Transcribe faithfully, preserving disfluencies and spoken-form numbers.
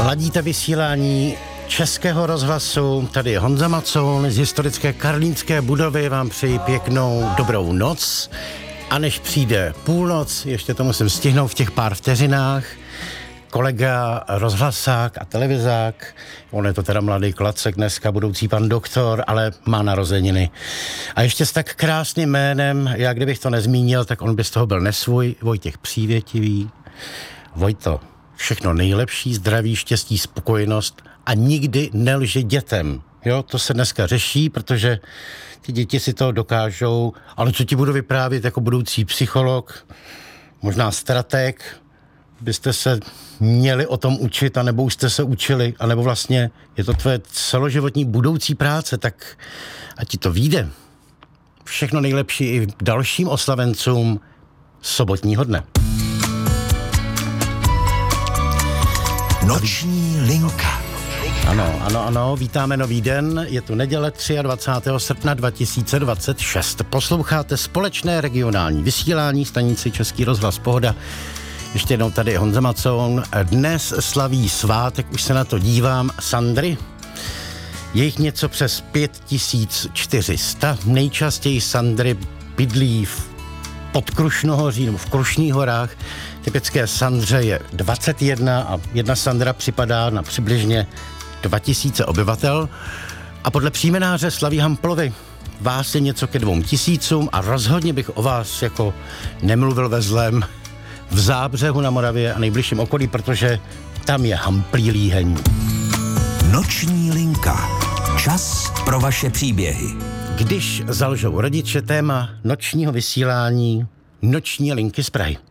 Ladíte vysílání Českého rozhlasu, tady je Honza Macoun z historické karlínské budovy, vám přeji pěknou dobrou noc a než přijde půlnoc, ještě to musím stihnout v těch pár vteřinách, kolega rozhlasák a televizák, on je to teda mladý klacek dneska, budoucí pan doktor, ale má narozeniny. A ještě s tak krásným jménem, já kdybych to nezmínil, tak on by z toho byl nesvůj, Vojtěch Přívětivý. Vojto, všechno nejlepší, zdraví, štěstí, spokojenost a nikdy nelži dětem. Jo, to se dneska řeší, protože ty děti si to dokážou, ale co ti budu vyprávět jako budoucí psycholog, možná strateg, byste se měli o tom učit, anebo už jste se učili, anebo vlastně je to tvoje celoživotní budoucí práce, tak ať ti to vyjde. Všechno nejlepší i dalším oslavencům sobotního dne. Noční linka. Ano, ano, ano, vítáme nový den, je tu neděle dvacátého třetího srpna dva tisíce dvacet šest. Posloucháte společné regionální vysílání stanici Český rozhlas Pohoda. Ještě jednou tady je Honza Macoun. Dnes slaví svátek, už se na to dívám, Sandry. Je jich něco přes pět tisíc čtyři sta. Nejčastěji Sandry bydlí v pod Krušnohoří nebo v Krušných horách. Typické Sandře je dvacet jedna a jedna Sandra připadá na přibližně dva tisíce obyvatel. A podle příjmenáře slaví Hamplovi. Vás je něco ke dvou tisícům a rozhodně bych o vás jako nemluvil ve zlém v Zábřehu na Moravě a nejbližším okolí, protože tam je Hamplí líheň. Noční linka. Čas pro vaše příběhy. Když zalžou rodiče, téma nočního vysílání Noční linky z Prahy.